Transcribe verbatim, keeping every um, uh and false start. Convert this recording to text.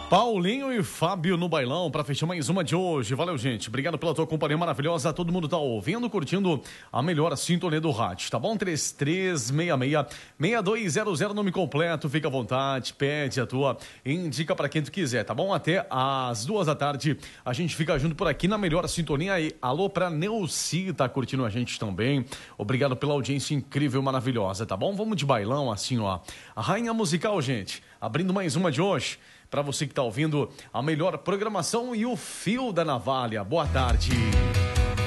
Paulinho e Fábio no bailão para fechar mais uma de hoje. Valeu, gente. Obrigado pela tua companhia maravilhosa. Todo mundo tá ouvindo, curtindo a melhor sintonia do rádio, tá bom? três três seis seis, seis dois zero zero, nome completo. Fica à vontade, pede a tua, indica para quem tu quiser, tá bom? Até às duas da tarde a gente fica junto por aqui na melhor sintonia. Aí, alô pra Neuci, tá curtindo a gente também. Obrigado pela audiência incrível, maravilhosa, tá bom? Vamos de bailão assim, ó. A rainha musical, gente. Abrindo mais uma de hoje. Para você que está ouvindo a melhor programação e o fio da navalha. Boa tarde.